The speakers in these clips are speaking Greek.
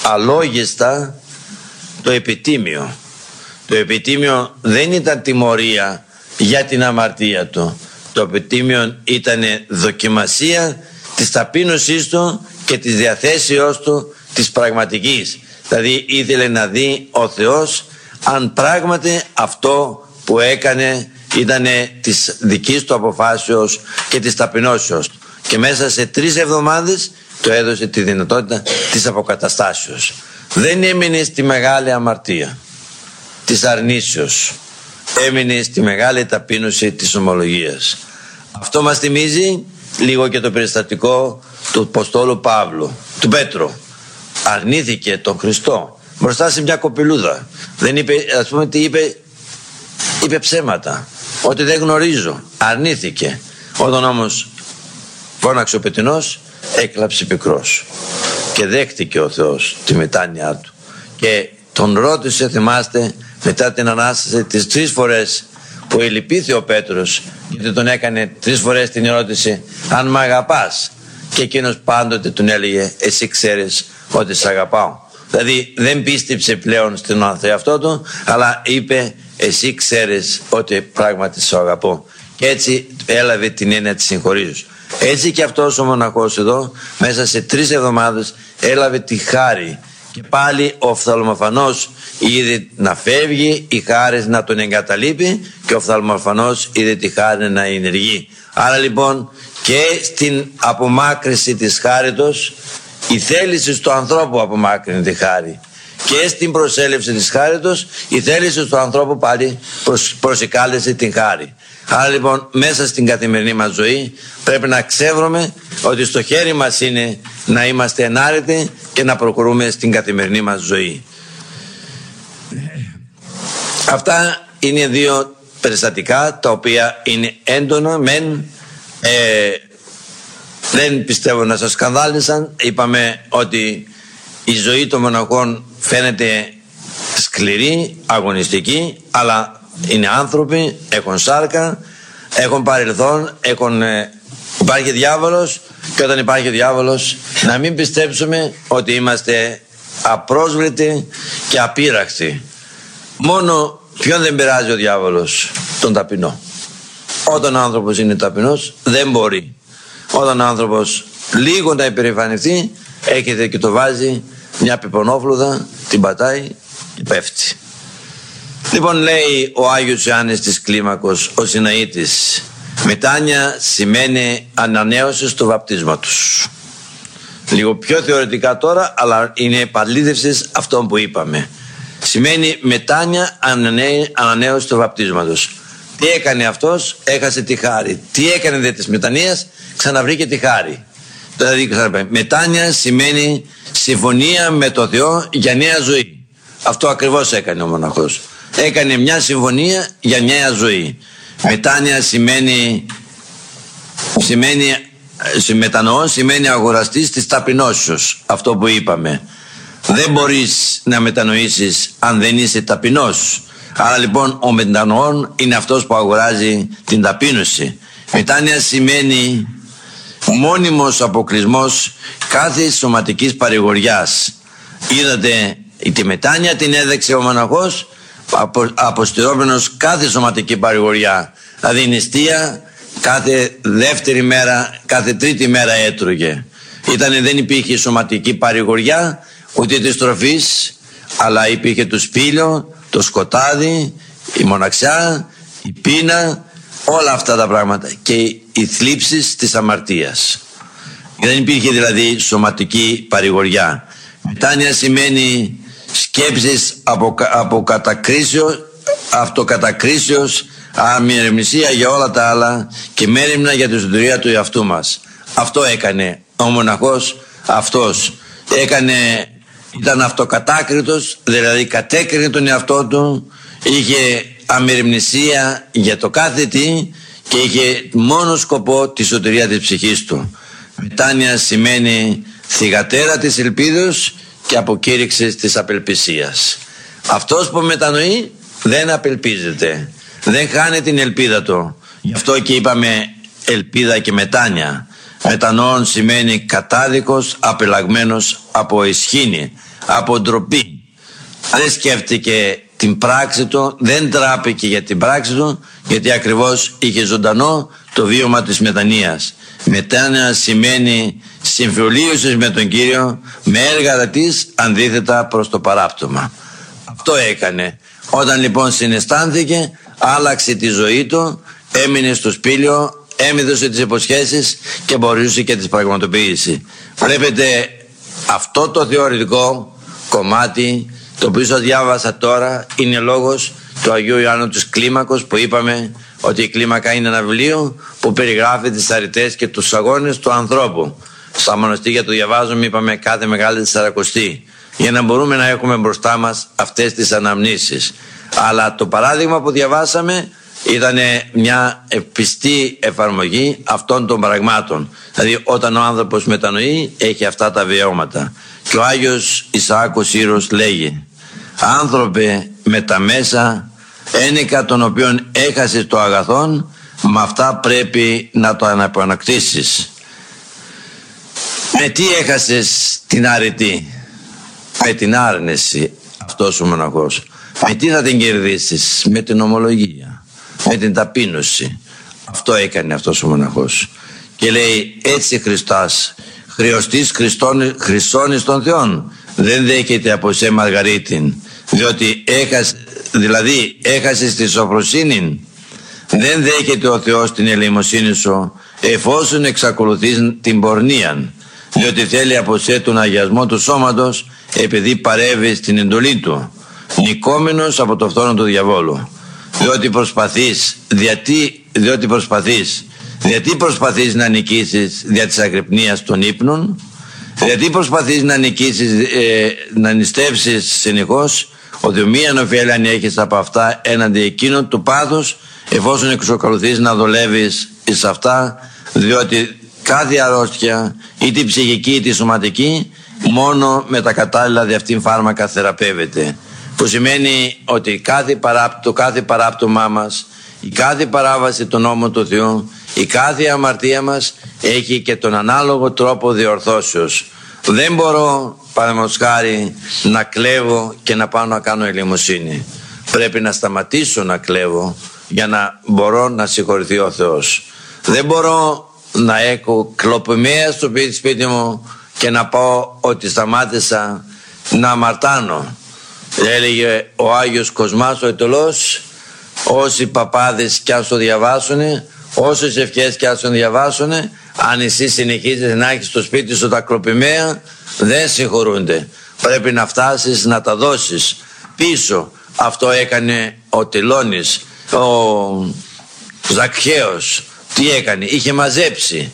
αλόγιστα το επιτίμιο. Το επιτίμιο δεν ήταν τιμωρία για την αμαρτία του. Το επιτίμιο ήταν δοκιμασία της ταπείνωσής του και της διαθέσεώς του της πραγματικής. Δηλαδή ήθελε να δει ο Θεός αν πράγματι αυτό που έκανε ήταν της δικής του αποφάσεως και της ταπεινώσεως. Και μέσα σε 3 εβδομάδες του έδωσε τη δυνατότητα της αποκαταστάσεως. Δεν έμεινε στη μεγάλη αμαρτία της αρνήσεως, έμεινε στη μεγάλη ταπείνωση της ομολογίας. Αυτό μας θυμίζει λίγο και το περιστατικό του Αποστόλου Παύλου, του Πέτρου. Αρνήθηκε τον Χριστό μπροστά σε μια κοπηλούδα. Δεν είπε, ας πούμε τι είπε, είπε ψέματα, ότι δεν γνωρίζω. Αρνήθηκε. Όταν όμως φώναξε ο πετεινός, έκλαψε πικρός και δέχτηκε ο Θεός τη μετάνοιά του και τον ρώτησε, θυμάστε, μετά την Ανάσταση, τις 3 φορές που ελυπήθη ο Πέτρος, γιατί τον έκανε 3 φορές την ερώτηση αν μ' αγαπάς, και εκείνος πάντοτε τον έλεγε εσύ ξέρεις ότι σ' αγαπάω. Δηλαδή δεν πίστεψε πλέον στον εαυτό του, αλλά είπε εσύ ξέρεις ότι πράγματι σ' αγαπώ, και έτσι έλαβε την έννοια της συγχωρήσεως. Έτσι και αυτός ο μοναχός εδώ μέσα σε 3 εβδομάδες έλαβε τη χάρη. Και πάλι ο οφθαλμοφανός είδε να φεύγει, η χάρη να τον εγκαταλείπει, και ο οφθαλμοφανός είδε τη χάρη να ενεργεί. Άρα λοιπόν και στην απομάκρυση της χάριτος, η θέληση του ανθρώπου απομάκρυνε τη χάρη, και στην προσέλευση της χάριτος η θέληση του ανθρώπου πάλι προσεκάλεσε την χάρη. Άρα λοιπόν μέσα στην καθημερινή μας ζωή πρέπει να ξέρουμε ότι στο χέρι μας είναι να είμαστε ενάρετοι και να προχωρούμε στην καθημερινή μας ζωή. Αυτά είναι 2 περιστατικά τα οποία είναι έντονα μεν, δεν πιστεύω να σας σκανδάλισαν. Είπαμε ότι η ζωή των μοναχών φαίνεται σκληρή, αγωνιστική, αλλά είναι άνθρωποι, έχουν σάρκα, έχουν παρελθόν, υπάρχει διάβολος, και όταν υπάρχει διάβολος να μην πιστέψουμε ότι είμαστε απρόσβλητοι και απείραχτοι. Μόνο ποιον δεν πειράζει ο διάβολος? Τον ταπεινό. Όταν ο άνθρωπος είναι ταπεινός δεν μπορεί. Όταν ο άνθρωπος λίγο να υπερηφανευτεί, έρχεται και το βάζει μια πιπονόφλουδα, την πατάει και πέφτει. Λοιπόν, λέει ο Άγιος Ιωάννης της Κλίμακος, ο Συναήτης, μετάνοια σημαίνει ανανέωση του βαπτίσματος. Λίγο πιο θεωρητικά τώρα, αλλά είναι επαλήθευση αυτό που είπαμε. Σημαίνει μετάνοια, ανανέωση του βαπτίσματος. Τι έκανε αυτός? Έχασε τη χάρη. Τι έκανε δε της μετανοίας? Ξαναβρήκε τη χάρη. Δηλαδή μετάνοια σημαίνει συμφωνία με το Θεό για νέα ζωή. Αυτό ακριβώς έκανε ο μοναχός. Έκανε μια συμφωνία για νέα ζωή. Μετάνοια σημαίνει μετανοών, σημαίνει αγοραστής της ταπεινώσεως. Αυτό που είπαμε. Δεν μπορείς να μετανοήσεις αν δεν είσαι ταπεινός. Άρα λοιπόν ο μετανοών είναι αυτός που αγοράζει την ταπείνωση. Μετάνοια σημαίνει μόνιμος αποκλεισμός κάθε σωματικής παρηγοριάς. Είδατε, τη μετάνοια την έδεξε ο μοναχός αποστηρώμενος κάθε σωματική παρηγοριά. Δηλαδή νηστεία κάθε δεύτερη μέρα, κάθε τρίτη μέρα έτρωγε. Δεν υπήρχε σωματική παρηγοριά ούτε της τροφής, αλλά υπήρχε το σπήλιο, το σκοτάδι, η μοναξιά, η πείνα, όλα αυτά τα πράγματα και οι θλίψεις της αμαρτίας. Δεν υπήρχε δηλαδή σωματική παρηγοριά. Μετάνοια σημαίνει σκέψεις αυτοκατακρίσεως, αμεριμνησία για όλα τα άλλα και μέριμνα για τη σωτηρία του εαυτού μας. Αυτό έκανε ο μοναχός αυτός. Ήταν αυτοκατάκριτος, δηλαδή κατέκρινε τον εαυτό του, είχε αμεριμνησία για το κάθε τι και είχε μόνο σκοπό τη σωτηρία της ψυχής του. Μετάνοια σημαίνει θυγατέρα της ελπίδος και αποκήρυξη της απελπισίας. Αυτός που μετανοεί δεν απελπίζεται, δεν χάνει την ελπίδα του. Γι' αυτό και είπαμε ελπίδα και μετάνοια. Μετανοών σημαίνει κατάδικος, απελαγμένος από ισχύνη. από ντροπή. Δεν σκέφτηκε την πράξη του, δεν τράπηκε για την πράξη του, γιατί ακριβώς είχε ζωντανό το βίωμα της μετανοίας. Μετάνοια σημαίνει συμφιλίωση με τον Κύριο, με έργα της αντίθετα προς το παράπτωμα. Αυτό έκανε. Όταν λοιπόν συναισθάνθηκε, άλλαξε τη ζωή του, έμεινε στο σπήλαιο, έμεινε τις υποσχέσεις και μπορούσε και τις πραγματοποιήσει. Βλέπετε, αυτό το θεωρητικό κομμάτι, το οποίο σας διάβασα τώρα, είναι λόγος του Αγίου Ιωάννου της Κλίμακος, που είπαμε ότι η κλίμακα είναι ένα βιβλίο που περιγράφει τις αρετές και τους αγώνες του ανθρώπου. Στα μοναστήρια το διαβάζουμε, είπαμε, κάθε Μεγάλη Τεσσαρακοστή, για να μπορούμε να έχουμε μπροστά μας αυτές τις αναμνήσεις. Αλλά το παράδειγμα που διαβάσαμε ήταν μια πιστή εφαρμογή αυτών των πραγμάτων. Δηλαδή όταν ο άνθρωπος μετανοεί, έχει αυτά τα βιώματα. Και ο Άγιος Ισαάκος Σύρος λέγει: «Άνθρωπε με τα μέσα, ένικα των οποίων έχασες το αγαθόν, με αυτά πρέπει να το αναπανακτήσεις». Με τι έχασες την αρετή? Με την άρνηση αυτός ο μοναχός. Με τι θα την κερδίσεις? Με την ομολογία, με την ταπείνωση. Αυτό έκανε αυτός ο μοναχός. Και λέει: «Έτσι Χριστάς, χρεωστής Χριστόν εις των Θεών, δεν δέχεται από σε Μαργαρίτην, διότι έχασες τη σοφροσύνη. Δεν δέχεται ο Θεός την ελεημοσύνη σου, εφόσον εξακολουθείς την πορνείαν, διότι θέλει από σε τον αγιασμό του σώματος, επειδή παρεύει στην εντολή του, νικόμενος από το φθόνο του διαβόλου. Διότι προσπαθείς να νικήσεις δια της αγρυπνίας των ύπνων, γιατί προσπαθείς να νικήσεις, να νηστεύσεις συνεχώς, ότι μίαν ωφέλη έχεις από αυτά έναντι εκείνων του πάθους, εφόσον εξακολουθείς να δουλεύεις εις αυτά, διότι κάθε αρρώστια, είτε ψυχική είτε σωματική, μόνο με τα κατάλληλα δι' αυτήν φάρμακα θεραπεύεται. Που σημαίνει ότι το κάθε παράπτωμά μας, η κάθε παράβαση των νόμων του Θεού, η κάθε αμαρτία μας έχει και τον ανάλογο τρόπο διορθώσεως. Δεν μπορώ, παραδείγματος χάρη, να κλέβω και να πάω να κάνω ελεημοσύνη. Πρέπει να σταματήσω να κλέβω για να μπορώ να συγχωρηθεί ο Θεός. Δεν μπορώ να έχω κλοπημαία στο σπίτι μου και να πω ότι σταμάτησα να αμαρτάνω. Έλεγε ο Άγιος Κοσμάς ο Αιτωλός: όσοι παπάδες κι ας το διαβάσουνε, όσες ευχές κι ας το διαβάσουνε, αν εσύ συνεχίζεις να έχεις στο σπίτι σου τα κλοπημαία, δεν συγχωρούνται. Πρέπει να φτάσεις να τα δώσεις πίσω. Αυτό έκανε ο Τελώνης, ο Ζακχαίος. Τι έκανε? Είχε μαζέψει.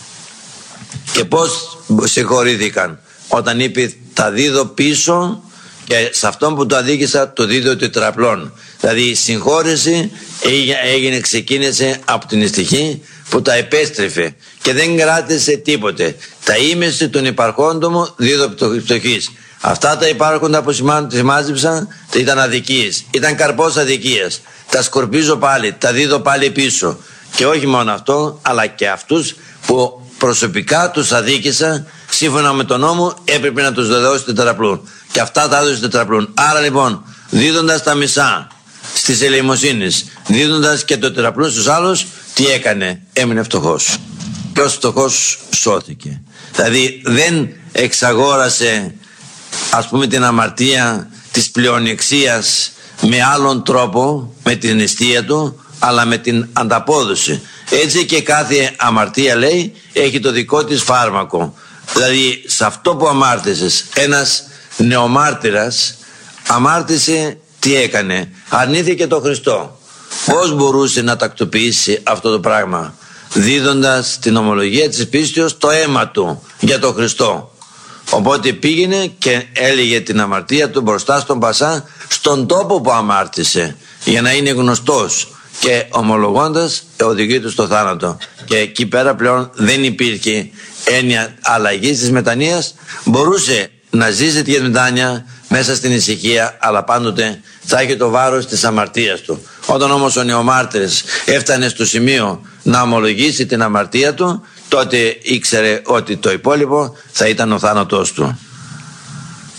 Και πώς συγχωρήθηκαν? Όταν είπε τα δίδω πίσω, και σε αυτόν που το αδίκησα το δίδω τετραπλών. Δηλαδή η συγχώρεση ξεκίνησε από την ευτυχή που τα επέστρεφε και δεν κράτησε τίποτε. Τα ήμεση των υπαρχόντων μου δίδω πτωχής. Αυτά τα υπάρχοντα που τις μάζεψαν ήταν αδικίες, ήταν καρπός αδικίας. Τα σκορπίζω πάλι, τα δίδω πάλι πίσω. Και όχι μόνο αυτό, αλλά και αυτούς που προσωπικά τους αδίκησα, σύμφωνα με τον νόμο έπρεπε να τους δώσει τετραπλούν. Και αυτά τα έδωσε τετραπλούν. Άρα λοιπόν, δίδοντας τα μισά στις ελεημοσύνες, δίδοντας και το τετραπλούν στους άλλους, τι έκανε? Έμεινε φτωχός. Και ως φτωχός σώθηκε. Δηλαδή δεν εξαγόρασε, ας πούμε, την αμαρτία της πλεονεξίας με άλλον τρόπο, με την αιστεία του, αλλά με την ανταπόδοση. Έτσι και κάθε αμαρτία, λέει, έχει το δικό της φάρμακο. Δηλαδή σε αυτό που αμάρτησες, ένας νεομάρτυρας αμάρτησε, τι έκανε? Αρνήθηκε τον Χριστό. Πώς μπορούσε να τακτοποιήσει αυτό το πράγμα? Δίδοντας την ομολογία της πίστεως το αίμα του για τον Χριστό. Οπότε πήγαινε και έλεγε την αμαρτία του μπροστά στον Πασά, στον τόπο που αμάρτησε, για να είναι γνωστός, και ομολογώντας οδηγεί του στο θάνατο. Και εκεί πέρα πλέον δεν υπήρχε έννοια αλλαγής της μετανοίας. Μπορούσε να ζήσει τη μετάνοια μέσα στην ησυχία, αλλά πάντοτε θα έχει το βάρος της αμαρτίας του. Όταν όμως ο νεομάρτυρας έφτανε στο σημείο να ομολογήσει την αμαρτία του, τότε ήξερε ότι το υπόλοιπο θα ήταν ο θάνατός του.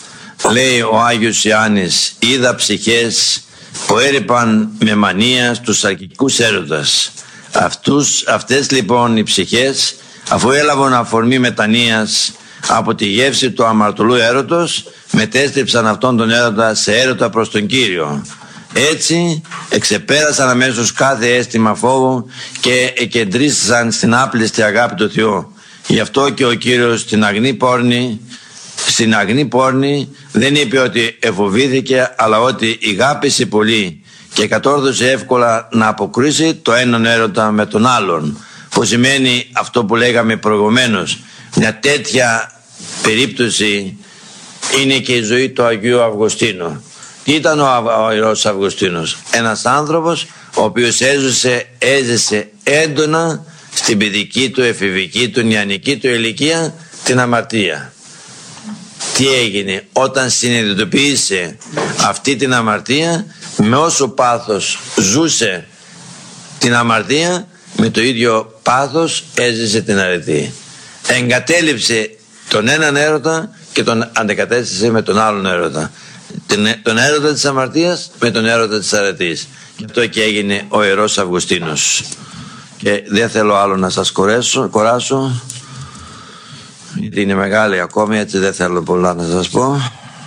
Λέει ο Άγιος Ιωάννης, είδα ψυχές που έρυπαν με μανία στους αρκικούς έρωτας. Αυτές λοιπόν οι ψυχές, αφού έλαβαν αφορμή μετανοίας από τη γεύση του αμαρτωλού έρωτος, μετέστρεψαν αυτόν τον έρωτα σε έρωτα προς τον Κύριο. Έτσι εξεπέρασαν αμέσως κάθε αίσθημα φόβου και εκεντρίστησαν στην άπλιστη αγάπη του Θεού. Γι' αυτό και ο Κύριος στην αγνή πόρνη δεν είπε ότι εφοβήθηκε, αλλά ότι ηγάπησε πολύ και κατόρθωσε εύκολα να αποκρίσει το έναν έρωτα με τον άλλον, που σημαίνει αυτό που λέγαμε προηγουμένως. Μια τέτοια περίπτωση είναι και η ζωή του Αγίου Αυγουστίνου. Τι ήταν ο Ιερός Αυγουστίνος? Ένας άνθρωπος ο οποίος έζησε έντονα στην παιδική του, εφηβική του, νεανική του ηλικία την αμαρτία. Τι έγινε? Όταν συνειδητοποίησε αυτή την αμαρτία, με όσο πάθος ζούσε την αμαρτία, με το ίδιο πάθος έζησε την αρετή. Εγκατέλειψε τον έναν έρωτα και τον αντεκατέστησε με τον άλλον έρωτα. Τον έρωτα της αμαρτίας με τον έρωτα της αρετής. Και αυτό και έγινε ο Ιερός Αυγουστίνος. Και δεν θέλω άλλο να σας κοράσω, γιατί είναι μεγάλη ακόμη, έτσι δεν θέλω πολλά να σας πω.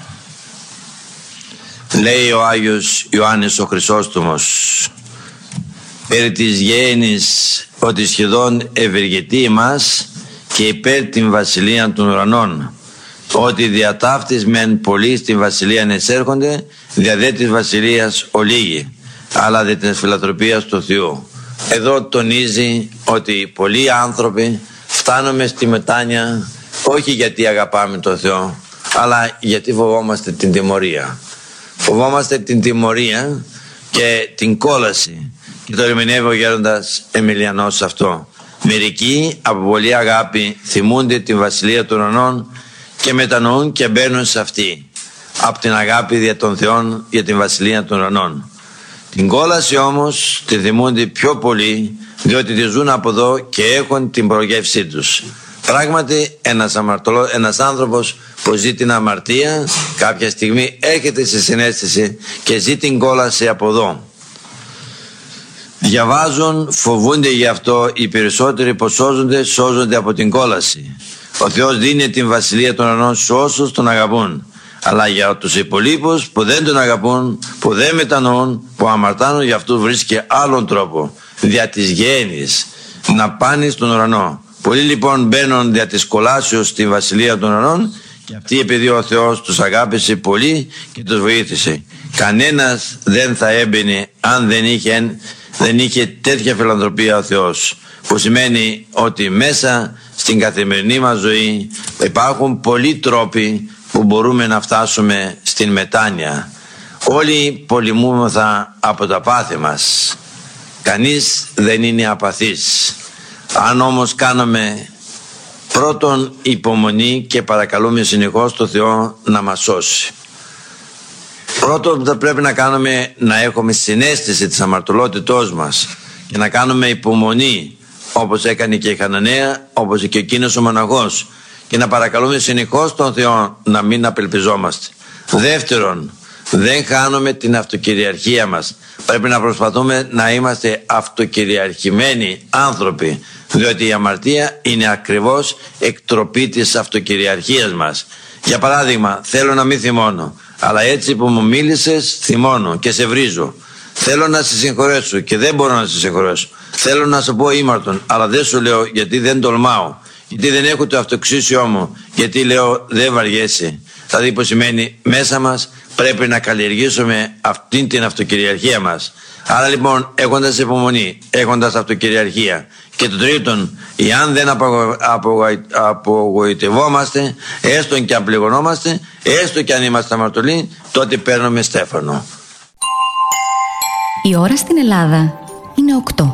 Λέει ο Άγιος Ιωάννης ο Χρυσόστομος περί της γέννης, ότι σχεδόν ευεργετεί εμάς και υπέρ την βασιλεία των ουρανών, ότι δια ταύτης μεν πολλοί στην βασιλεία εισέρχονται, δια δε της βασιλείας ολίγοι, αλλά δια της φιλανθρωπίας του Θεού. Εδώ τονίζει ότι πολλοί άνθρωποι φτάνουμε στη μετάνοια όχι γιατί αγαπάμε τον Θεό, αλλά γιατί φοβόμαστε την τιμωρία. Φοβόμαστε την τιμωρία και την κόλαση, και το ερμηνεύει ο γέροντας Εμιλιανός αυτό. Μερικοί από πολλή αγάπη θυμούνται τη βασιλεία των ουρανών και μετανοούν και μπαίνουν σε αυτή, από την αγάπη δια των Θεών για την βασιλεία των ουρανών. Την κόλαση όμως τη θυμούνται πιο πολύ, διότι τη ζουν από εδώ και έχουν την προγεύσή τους. Πράγματι ένας άνθρωπος που ζει την αμαρτία κάποια στιγμή έρχεται σε συναίσθηση και ζει την κόλαση από εδώ. Διαβάζουν, φοβούνται γι' αυτό. Οι περισσότεροι που σώζονται από την κόλαση. Ο Θεός δίνει την βασιλεία των ουρανών σε όσους τον αγαπούν. Αλλά για τους υπολείπους που δεν τον αγαπούν, που δεν μετανοούν, που αμαρτάνουν, για αυτούς βρίσκει άλλον τρόπο, δια της γέννης, να πάνε στον ουρανό. Πολλοί λοιπόν μπαίνουν δια της κολάσεως στη βασιλεία των ουρανών, και αυτοί επειδή ο Θεός τους αγάπησε πολύ και τους βοήθησε. Κανένας δεν θα έμπαινε αν δεν είχε τέτοια φιλανθρωπία ο Θεός, που σημαίνει ότι μέσα στην καθημερινή μας ζωή υπάρχουν πολλοί τρόποι που μπορούμε να φτάσουμε στην μετάνοια. Όλοι πολεμούμεθα από τα πάθη μας. Κανείς δεν είναι απαθής. Αν όμως κάνουμε πρώτον υπομονή και παρακαλούμε συνεχώς τον Θεό να μας σώσει. Πρώτον που θα πρέπει να κάνουμε, να έχουμε συναίσθηση της αμαρτωλότητός μας και να κάνουμε υπομονή, όπως έκανε και η Χαναναία, όπως και εκείνος ο μοναχός, και να παρακαλούμε συνεχώς τον Θεό να μην απελπιζόμαστε. Δεύτερον, δεν χάνουμε την αυτοκυριαρχία μας. Πρέπει να προσπαθούμε να είμαστε αυτοκυριαρχημένοι άνθρωποι, διότι η αμαρτία είναι ακριβώς εκτροπή της αυτοκυριαρχίας μας. Για παράδειγμα, θέλω να μην θυμώνω, αλλά έτσι που μου μίλησες θυμώνω και σε βρίζω. Θέλω να σε συγχωρέσω και δεν μπορώ να σε συγχωρέσω. Θέλω να σου πω ήμαρτον, αλλά δεν σου λέω γιατί δεν τολμάω, γιατί δεν έχω το αυτοξίσιό μου, γιατί λέω δεν βαριέσαι. Δηλαδή που σημαίνει μέσα μας πρέπει να καλλιεργήσουμε αυτήν την αυτοκυριαρχία μας. Άρα λοιπόν, έχοντας υπομονή, έχοντας αυτοκυριαρχία, και το τρίτον, εάν δεν απογοητευόμαστε, έστω και αν πληγωνόμαστε, έστω και αν είμαστε αμαρτωλοί, τότε παίρνουμε στέφανο. Η ώρα στην Ελλάδα είναι 8.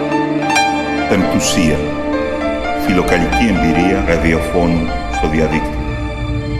Πεμπτουσία. Φιλοκαλική εμπειρία ραδιοφώνου στο διαδίκτυο.